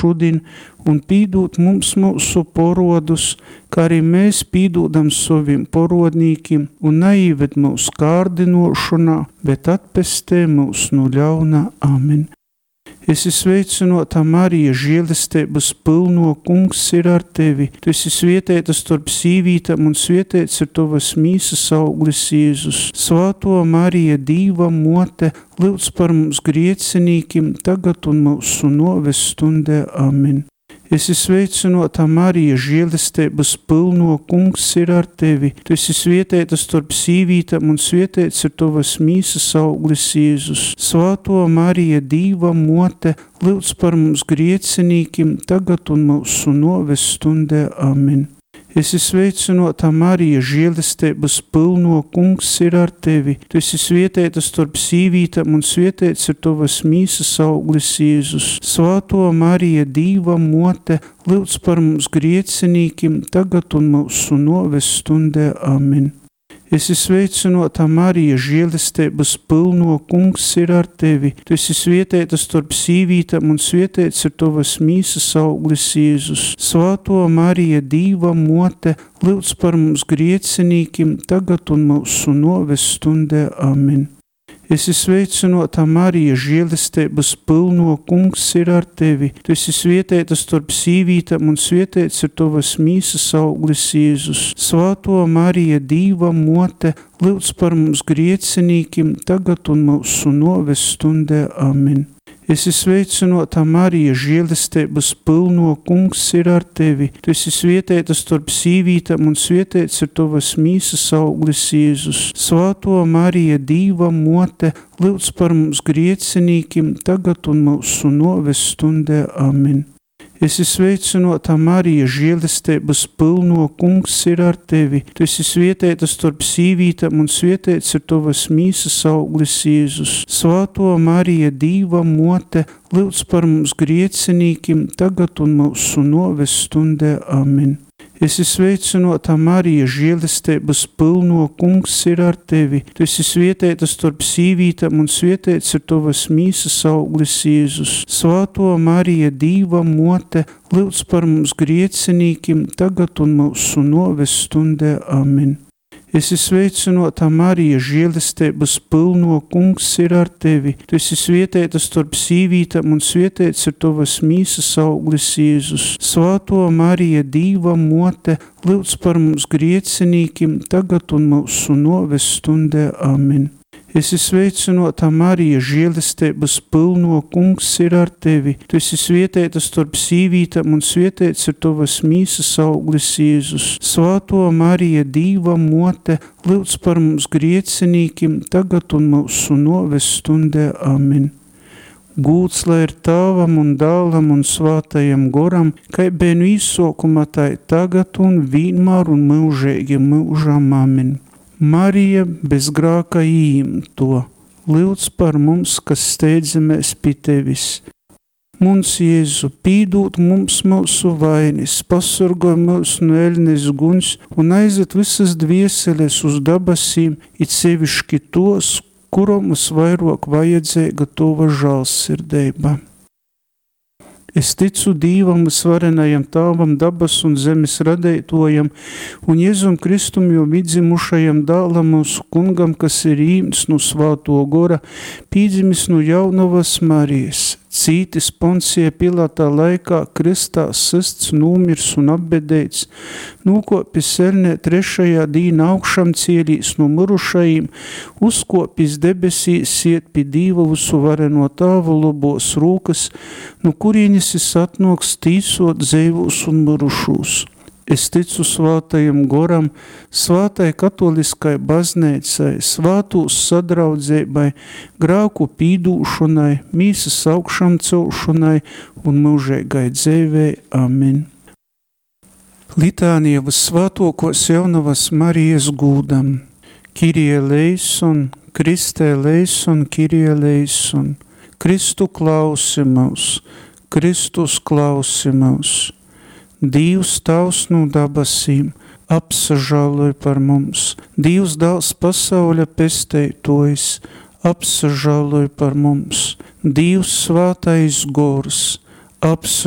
šodien, un pīdūt mums mūsu porodus, kā arī mēs pīdūdam saviem porodnīkim, un neieved mūs kārdinošanā, bet atpestē mūs no ļauna. Amen. Esi sveicinota Marija, žēlastības pilno, Kungs ir ar tevi. Tu esi svētīta starp sīvītām, un svētīts ir tavas mīsas auglis Jēzus. Svāto Marija, Dīva mote, lūdz par mums griecinīkim, tagad un mūsu noves stundē. Amen. Esi sveicinota Marija, žēlastības pilno, Kungs ir ar tevi. Tu esi svētīta starp sīvītām, un svētīts ir tavas mīsas auglis Jēzus. Svāto Marija, Dīva mote, lūdz par mums griecinīkim, tagad un mūsu noves stundē. Amen. Esi sveicinota Marija, žēlastības pilno, Kungs ir ar tevi. Tu esi svētīta starp sīvītām, un svētīts ir tavas mīsas auglis Jēzus. Svāto Marija, Dīva mote, lūdz par mums griecinīkim, tagad un mūsu noves stundē. Amen. Esi sveicinota Marija, žēlastības pilno, Kungs ir ar tevi. Tu esi svētīta starp sīvītām, un svētīts ir tavas mīsas auglis Jēzus. Svāto Marija, Dīva mote, lūdz par mums griecinīkim, tagad un mūsu noves stundē. Amen. Esi sveicinota Marija, žēlastības pilno, Kungs ir ar tevi. Tu esi svētīta starp sīvītām, un svētīts ir tavas mīsas auglis Jēzus. Svāto Marija, Dīva mote, lūdz par mums griecinīkim, tagad un mūsu noves stundē. Amen. Esi sveicinota Marija, žēlastības pilno, Kungs ir ar tevi. Tu esi svētīta starp sīvītām, un svētīts ir tavas mīsas auglis Jēzus. Svāto Marija, Dīva mote, lūdz par mums griecinīkim, tagad un mūsu noves stundē. Amen. Esi sveicinota Marija, žēlastības pilno, Kungs ir ar tevi. Tu esi svētīta starp sīvītām, un svētīts ir tavas mīsas auglis Jēzus. Svāto Marija, Dīva mote, lūdz par mums griecinīkim, tagad un mūsu noves stundē. Amen. Esi sveicinota Marija, žēlastības pilno, Kungs ir ar tevi. Tu esi svētīta starp sīvītām, un svētīts ir tavas mīsas auglis Jēzus. Svāto Marija, Dīva mote, lūdz par mums griecinīkim, tagad un mūsu noves stundē. Amen. Esi sveicinota Marija, žēlastības pilno, Kungs ir ar tevi. Tu esi svētīta starp sīvītām, un svētīts ir tavas mīsas auglis Jēzus. Svāto Marija, Dīva mote, lūdz par mums griecinīkim, tagad un mūsu noves stundē. Amen. Esi sveicinota Marija, žēlastības pilno, Kungs ir ar tevi. Tu esi svētīta starp sīvītām, un svētīts ir tavas mīsas auglis Jēzus. Svāto Marija, Dīva mote, lūdz par mums griecinīkim, tagad un mūsu noves stundē. Amen. Gūts lai ir Tēvam un Dēlam un Svātajam Goram, kai biju īsākumā, tai tagad un vienmēr un mūžīgi mūžam. Amen. Marija bez grāka īimto, lūdz par mums, kas steidzamies pie tevis. Mums, Jēzu, pīdūt mums mūsu vainis, pasargāj mūs no ēļnes guņs un aizved visas dvieseles uz dabasīm, it sevišķi tos, kuram mums vairāk vajadzīga tova žēlsirdība. Es ticu Dīvam, visvarenajam Tēvam, dabas un zemes radētojam, un Jēzum Kristum jau vidzimušajam dēlam mūsu Kungam, kas ir īmts no Svāto Gora, pīdzimis no jaunavas Marijas, cītis Poncija Pilāta laikā, kristā sists, nūmirs un apbedeits, nūkopis elnē trešajā dīna augšam cielīs no mirušajiem, uzkopis debesīs, iet pie Dīva visuvareno Tēva labos rūkas, no kurienes es atnoks tīsot dzīvos un mirušos. Es ticu Svātajam Goram, Svātai katoliskai baznīcai, svātūs sadraudzībai, grāku pīdūšanai, mīsas augšam celšanai un mūžīgai dzīvei. Amen. Litānija vissvātokos jaunavas Marijas gūdam. Kyrie eleison, Kriste eleison, Kyrie eleison. Kristu klausi mūs, Kristus klausi mūs. Dievs Tavs no dabasīm, apsažāloj par mums. Dievs Dēls pasauļa pestētojs, apsažāloj par mums. Dievs Svātais Gors, apsažāloj